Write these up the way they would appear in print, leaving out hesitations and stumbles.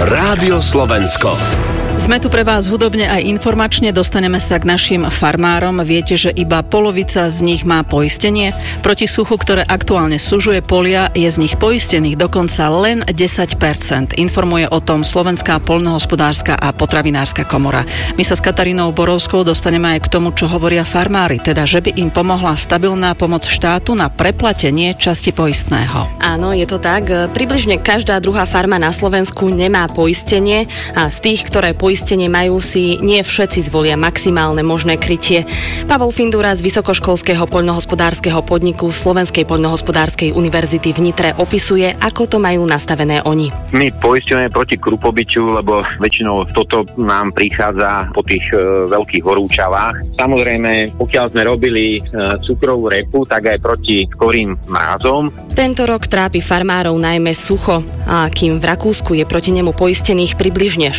Rádio Slovensko. Sme tu pre vás hudobne aj informačne, dostaneme sa k našim farmárom. Viete, že iba polovica z nich má poistenie. Proti suchu, ktoré aktuálne sužuje polia, je z nich poistených dokonca len 10%. Informuje o tom Slovenská poľnohospodárska a potravinárska komora. My sa s Katarínou Borovskou dostaneme aj k tomu, čo hovoria farmári, teda že by im pomohla stabilná pomoc štátu na preplatenie časti poistného. Áno, je to tak. Približne každá druhá farma na Slovensku nemá poistenie a z tých, ktoré poistenie majú, si nie všetci zvolia maximálne možné krytie. Pavol Findura z vysokoškolského poľnohospodárskeho podniku Slovenskej poľnohospodárskej univerzity v Nitre opisuje, ako to majú nastavené oni. My poistujeme proti krupobyťu, lebo väčšinou toto nám prichádza po tých veľkých horúčavách. Samozrejme, pokiaľ sme robili cukrovú repu, tak aj proti skorým mrázom. Tento rok trápi farmárov najmä sucho, a kým v Rakúsku je proti nemu poistených približne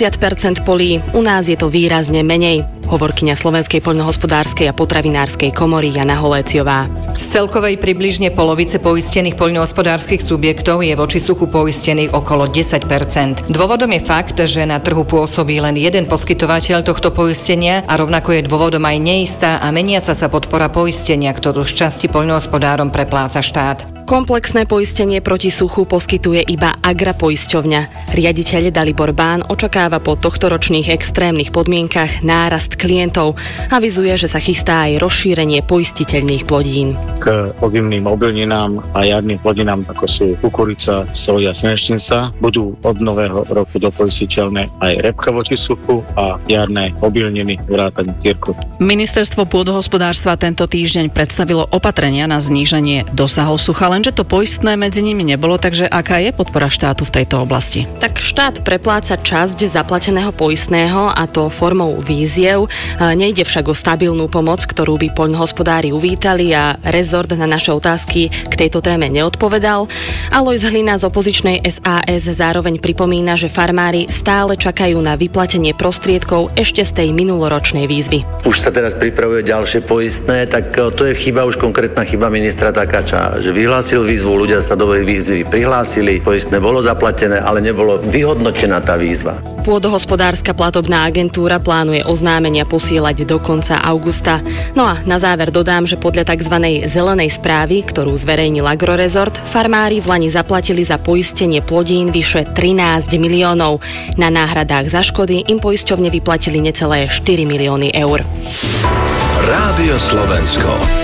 60% polí, u nás je to výrazne menej. Hovorkyňa Slovenskej poľnohospodárskej a potravinárskej komory Jana Holéciová. Z celkovej približne polovice poistených poľnohospodárskych subjektov je voči suchu poistených okolo 10%. Dôvodom je fakt, že na trhu pôsobí len jeden poskytovateľ tohto poistenia a rovnako je dôvodom aj neistá a meniaca sa podpora poistenia, ktorú z časti poľnohospodárom prepláca štát. Komplexné poistenie proti suchu poskytuje iba Agra poisťovňa. Riaditeľ Dalibor Bán očakáva po tohtoročných extrémnych podmienkach nárast klientov. Avizuje, že sa chystá aj rozšírenie poistiteľných plodín. K ozimným obilninám a jarným plodinám, ako sú kukurica, soja, slnečnica, budú od nového roku dopoistiteľné aj repka voči suchu a jarné obilniny vrátane cirku. Ministerstvo pôdohospodárstva tento týždeň predstavilo opatrenia na zníženie dosahov sucha, lenže to poistné medzi nimi nebolo, takže aká je podpora štátu v tejto oblasti? Tak štát prepláca časť zaplateného poistného, a to formou výziev. Nejde však o stabilnú pomoc, ktorú by poľnohospodári uvítali, a rezort na naše otázky k tejto téme neodpovedal. Alojz Hlina z opozičnej SAS zároveň pripomína, že farmári stále čakajú na vyplatenie prostriedkov ešte z tej minuloročnej výzvy. Už sa teraz pripravuje ďalšie poistné, tak to je chyba, už konkrétna chyba ministra Takáča, že vyhlásil výzvu, ľudia sa do výzvy prihlásili, poistné bolo zaplatené, ale nebolo vyhodnotená tá výzva. Pôdohospodárska platobná agentúra plánuje oznámenia posielať do konca augusta. No a na záver dodám, že podľa tzv. Zelenej správy, ktorú zverejnil Agrorezort, farmári v lani zaplatili za poistenie plodín vyše 13 miliónov. Na náhradách za škody im poisťovne vyplatili necelé 4 milióny eur. Rádio Slovensko.